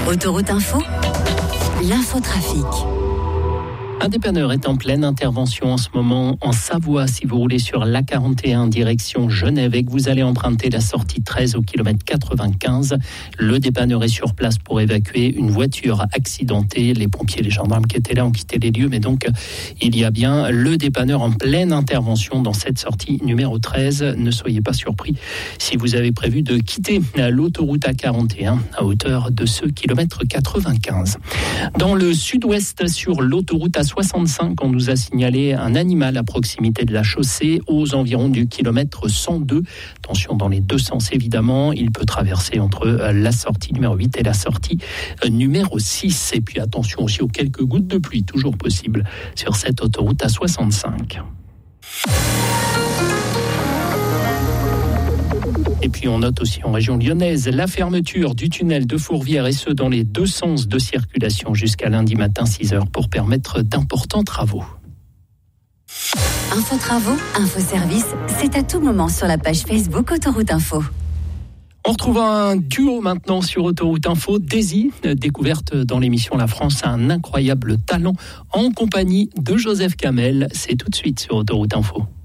Autoroute Info, l'infotrafic. Un dépanneur est en pleine intervention en ce moment en Savoie. Si vous roulez sur l'A41 direction Genève et que vous allez emprunter la sortie 13 au kilomètre 95, le dépanneur est sur place pour évacuer une voiture accidentée. Les pompiers et les gendarmes qui étaient là ont quitté les lieux, mais donc il y a bien le dépanneur en pleine intervention dans cette sortie numéro 13. Ne soyez pas surpris si vous avez prévu de quitter l'autoroute A41 à hauteur de ce kilomètre 95. Dans le sud-ouest, sur l'autoroute A65, on nous a signalé un animal à proximité de la chaussée aux environs du kilomètre 102. Attention dans les deux sens évidemment, il peut traverser entre la sortie numéro 8 et la sortie numéro 6. Et puis attention aussi aux quelques gouttes de pluie, toujours possible sur cette autoroute A65. Et puis on note aussi en région lyonnaise la fermeture du tunnel de Fourvière et ce dans les deux sens de circulation jusqu'à lundi matin 6h pour permettre d'importants travaux. Info travaux, info service, c'est à tout moment sur la page Facebook Autoroute Info. On retrouve un duo maintenant sur Autoroute Info, Daisy, découverte dans l'émission La France a un incroyable talent en compagnie de Joseph Kamel. C'est tout de suite sur Autoroute Info.